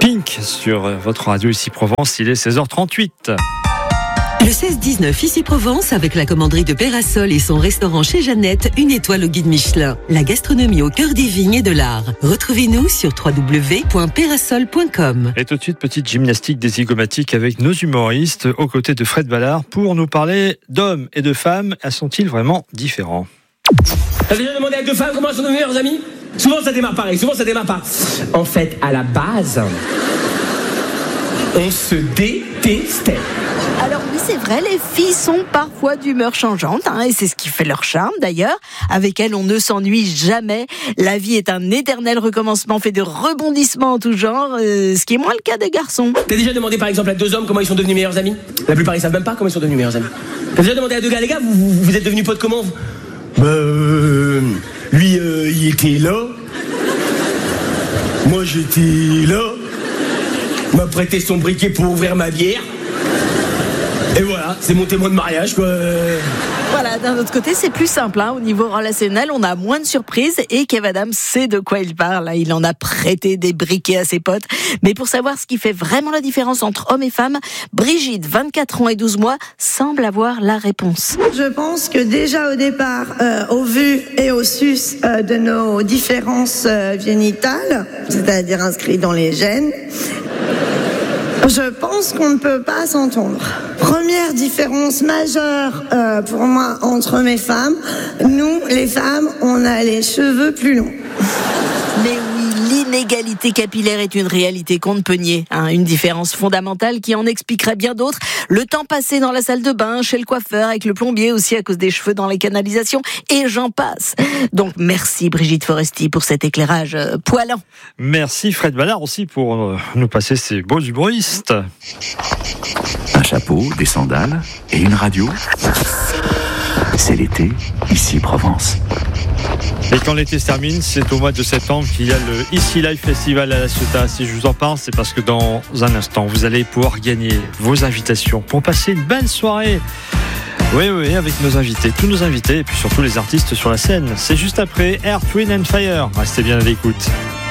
Pink sur votre radio ici Provence, il est 16h38. Le 16-19 ici Provence avec la commanderie de Pérasol et son restaurant chez Jeannette, une étoile au guide Michelin. La gastronomie au cœur des vignes et de l'art. Retrouvez-nous sur www.perasol.com. Et tout de suite, petite gymnastique des zygomatiques avec nos humoristes aux côtés de Fred Ballard pour nous parler d'hommes et de femmes. Sont-ils vraiment différents? T'as déjà demandé à deux femmes comment elles sont devenues meilleures amies? Souvent ça démarre pareil, souvent ça démarre pas. En fait, à la base, on se détestait. Alors oui, c'est vrai, les filles sont parfois d'humeur changeante, et c'est ce qui fait leur charme d'ailleurs. Avec elles, on ne s'ennuie jamais. La vie est un éternel recommencement fait de rebondissements en tout genre, ce qui est moins le cas des garçons. T'as déjà demandé par exemple à deux hommes comment ils sont devenus meilleurs amis? La plupart ils savent même pas comment ils sont devenus meilleurs amis. T'as déjà demandé à deux gars, les gars, vous êtes devenus potes comment? Lui, il était là. Moi, j'étais là. Il m'a prêté son briquet pour ouvrir ma bière. Et voilà, c'est mon témoin de mariage, quoi. Voilà, d'un autre côté, c'est plus simple. Au niveau relationnel, on a moins de surprises et Kev Adams sait de quoi il parle. Il en a prêté des briquets à ses potes. Mais pour savoir ce qui fait vraiment la différence entre hommes et femmes, Brigitte, 24 ans et 12 mois, semble avoir la réponse. Je pense que déjà au départ, au vu et au sus de nos différences génitales, c'est-à-dire inscrites dans les gènes, je pense qu'on ne peut pas s'entendre. Première différence majeure pour moi entre mes femmes, nous les femmes, on a les cheveux plus longs. Mais oui, l'inégalité capillaire est une réalité qu'on ne peut nier. Une différence fondamentale qui en expliquerait bien d'autres. Le temps passé dans la salle de bain, chez le coiffeur, avec le plombier aussi à cause des cheveux dans les canalisations, et j'en passe. Donc merci Brigitte Foresti pour cet éclairage poilant. Merci Fred Ballard aussi pour nous passer ces beaux humoristes. Un chapeau, des sandales et une radio. C'est l'été, ici Provence. Et quand l'été se termine, c'est au mois de septembre qu'il y a le Ici Live Festival à La Ciotat. Si je vous en parle, c'est parce que dans un instant, vous allez pouvoir gagner vos invitations pour passer une belle soirée. Oui, avec nos invités, tous nos invités, et puis surtout les artistes sur la scène. C'est juste après Earth, Wind & Fire. Restez bien à l'écoute.